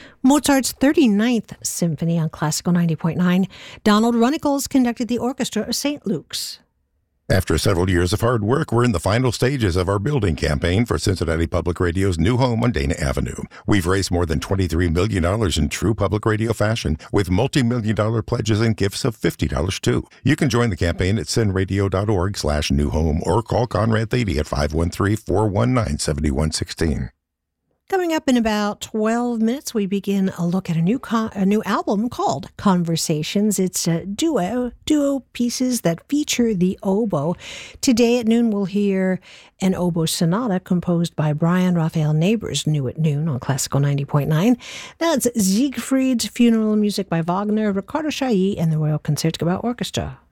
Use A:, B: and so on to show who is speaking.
A: Mozart's 39th Symphony on Classical 90.9. Donald Runnicles conducted the orchestra of St. Luke's.
B: After several years of hard work, we're in the final stages of our building campaign for Cincinnati Public Radio's new home on Dana Avenue. We've raised more than $23 million in true public radio fashion, with multi-million-dollar pledges and gifts of $50 too. You can join the campaign at cinradio.org/new home or call Conrad Thady at 513-419-7116.
A: Coming up in about 12 minutes, we begin a look at a new album called Conversations. It's duo pieces that feature the oboe. Today at noon, we'll hear an oboe sonata composed by Brian Raphael Neighbors, new at noon on Classical 90.9. That's Siegfried's Funeral Music by Wagner, Riccardo Chailly, and the Royal Concertgebouw Orchestra.